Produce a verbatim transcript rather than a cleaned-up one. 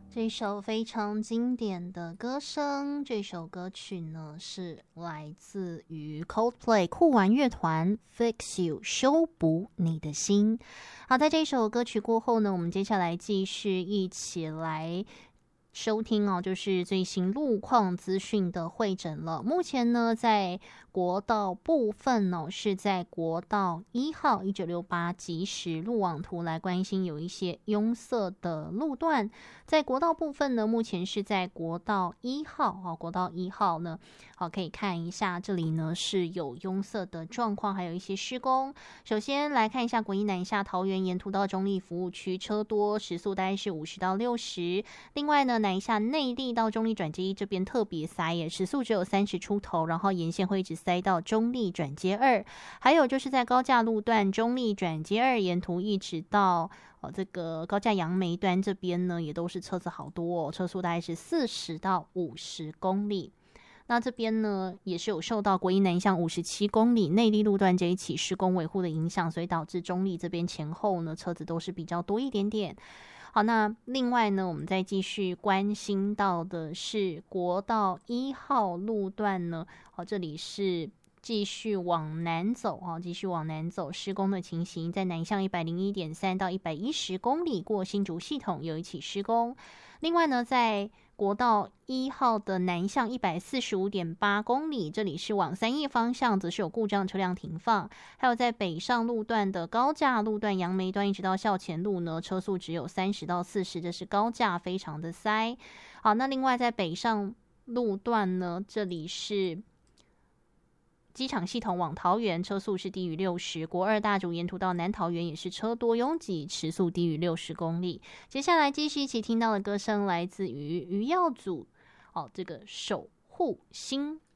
这首非常经典的歌声，这首歌曲呢是来自于 Coldplay 酷玩乐团 Fix You 修补你的心。好，在这首歌曲过后呢，我们接下来继续一起来收听哦，就是最新路况资讯的汇整了。目前呢，在国道部分呢、哦，是在国道一号一九六八即时路网图来关心有一些拥塞的路段。在国道部分呢，目前是在国道一号哦，国道一号呢，好可以看一下这里呢是有拥塞的状况，还有一些施工。首先来看一下国一南下桃园沿途到中立服务区车多，时速大概是五十到六十。另外呢，南下内坜到中立转接一这边特别塞耶，时速只有三十出头，然后沿线会一直塞到中立转接二。还有就是在高架路段中立转接二沿途一直到哦这个高架杨梅端这边呢，也都是车子好多哦，车速大概是四十到五十公里。那这边呢，也是有受到国一南向五十七公里内坜路段这一起施工维护的影响，所以导致中立这边前后呢车子都是比较多一点点。好，那另外呢，我们再继续关心到的是国道一号路段呢，好，这里是继续往南走啊，继续往南走，施工的情形，在南向一百零一点三到一百一十公里过新竹系统有一起施工。另外呢，在国道一号的南向一百四十五点八公里，这里是往三义方向，则是有故障车辆停放。还有在北上路段的高架路段杨梅端一直到校前路呢，车速只有三十到四十，这是高架非常的塞。好，那另外在北上路段呢，这里是机场系统往桃园车速是低于六十，国二大竹沿途到南桃园也是车多拥挤，时速低于六十公里。接下来继续一起听到的歌声来自于余耀祖哦，这个守护星。